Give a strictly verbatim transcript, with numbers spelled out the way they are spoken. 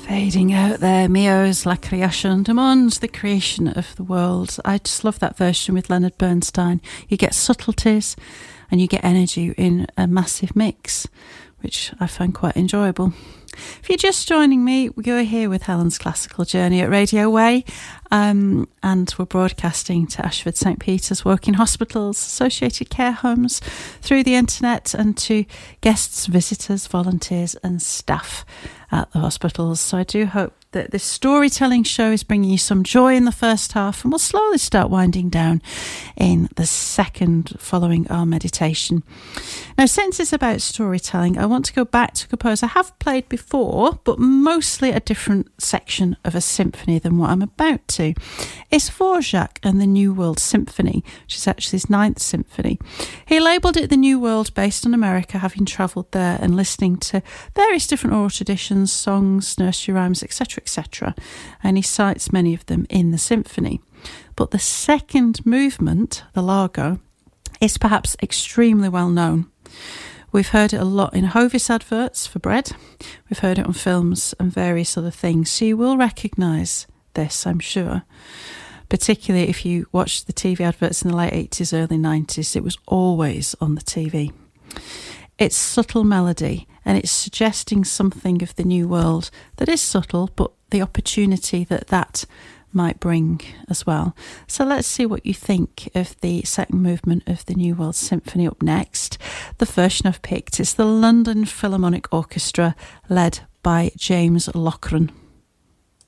Fading out there, Mio's La Création du Monde, the creation of the world. I just love that version with Leonard Bernstein. You get subtleties and you get energy in a massive mix, which I find quite enjoyable. If you're just joining me, we're here with Helen's Classical Journey at Radio Way, um, and we're broadcasting to Ashford St Peter's working hospitals, associated care homes, through the internet, and to guests, visitors, volunteers and staff at the hospitals. So I do hope that this storytelling show is bringing you some joy in the first half, and we'll slowly start winding down in the second following our meditation. Now, since it's about storytelling, I want to go back to a composer I have played before, but mostly a different section of a symphony than what I'm about to. It's Dvorak and the New World Symphony, which is actually his ninth symphony. He labelled it the New World based on America, having travelled there and listening to various different oral traditions, songs, nursery rhymes, etc, et cetera. And he cites many of them in the symphony. But the second movement, the Largo, is perhaps extremely well known. We've heard it a lot in Hovis adverts for bread. We've heard it on films and various other things. So you will recognise this, I'm sure. Particularly if you watched the T V adverts in the late eighties, early nineties. It was always on the T V. It's subtle melody, and it's suggesting something of the new world that is subtle, but the opportunity that that might bring as well. So let's see what you think of the second movement of the New World Symphony up next. The version I've picked is the London Philharmonic Orchestra, led by James Loughran.